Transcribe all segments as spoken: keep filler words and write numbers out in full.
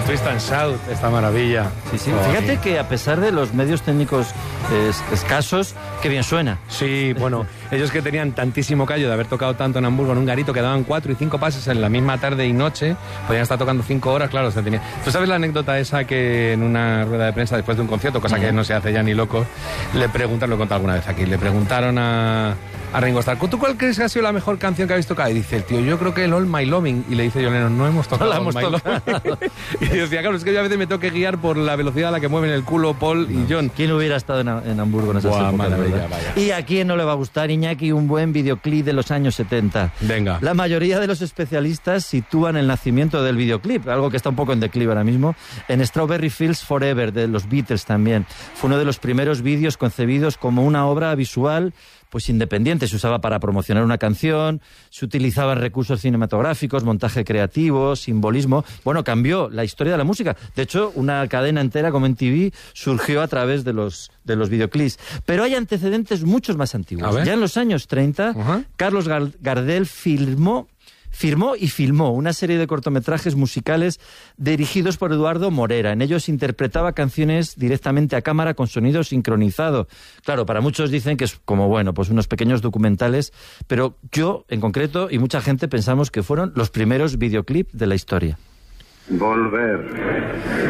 Twist and Shout, esta maravilla. Sí, sí. Oh, Fíjate sí. que a pesar de los medios técnicos eh, escasos, qué bien suena. Sí, bueno, ellos que tenían tantísimo callo de haber tocado tanto en Hamburgo en un garito, que daban cuatro y cinco pases en la misma tarde y noche, podían estar tocando cinco horas, claro, se tenía. ¿Tú sabes la anécdota esa que en una rueda de prensa después de un concierto, cosa que no se hace ya ni loco, le preguntaron, lo he contado alguna vez aquí, le preguntaron a, a Ringo Starr, ¿tú cuál crees que ha sido la mejor canción que habéis tocado? Y dice el tío, yo creo que el All My Loving. Y le dice John Lennon, no hemos tocado No la All hemos My tocado. Loving. Y decía, claro, es que yo a veces me tengo que guiar por la velocidad a la que mueven el culo Paul y John. ¿Quién hubiera estado en, en Hamburgo en esas Buah, épocas, maravilla, verdad? vaya. Y a quién no le va a gustar, Iñaki, un buen videoclip de los años setenta. Venga. La mayoría de los especialistas sitúan el nacimiento del videoclip, algo que está un poco en declive ahora mismo, en Strawberry Fields Forever, de los Beatles también. Fue uno de los primeros vídeos concebidos como una obra visual pues independiente. Se usaba para promocionar una canción, se utilizaban recursos cinematográficos, montaje creativo, simbolismo. Bueno, cambió la historia de la música. De hecho, una cadena entera como M T V surgió a través de los, de los videoclips. Pero hay antecedentes muchos más antiguos. Ya en los años treinta, uh-huh. Carlos Gardel filmó Firmó y filmó una serie de cortometrajes musicales dirigidos por Eduardo Morera. En ellos interpretaba canciones directamente a cámara con sonido sincronizado. Claro, para muchos dicen que es como, bueno, pues unos pequeños documentales, pero yo, en concreto, y mucha gente pensamos que fueron los primeros videoclips de la historia. Volver.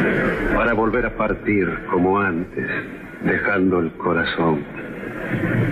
Para volver a partir como antes, dejando el corazón.